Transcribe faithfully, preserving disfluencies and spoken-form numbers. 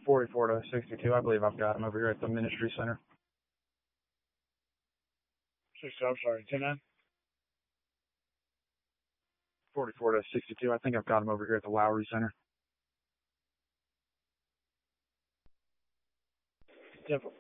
forty-four to sixty-two. I believe I've got him over here at the Ministry Center. sixty-two, I'm sorry, ten nine? forty-four to sixty-two. I think I've got him over here at the Lowry Center. ten